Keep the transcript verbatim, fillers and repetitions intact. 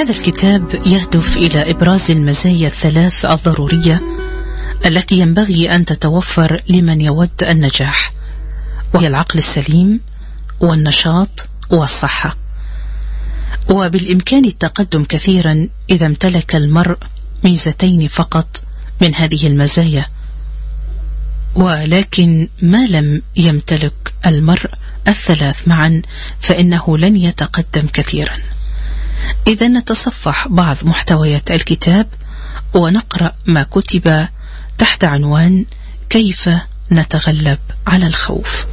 هذا الكتاب يهدف إلى إبراز المزايا الثلاث الضرورية التي ينبغي أن تتوفر لمن يود النجاح، وهي العقل السليم والنشاط والصحة. وبالإمكان التقدم كثيرا إذا امتلك المرء ميزتين فقط من هذه المزايا، ولكن ما لم يمتلك المرء الثلاث معا فإنه لن يتقدم كثيرا. إذا نتصفح بعض محتويات الكتاب ونقرأ ما كتب تحت عنوان كيف نتغلب على الخوف.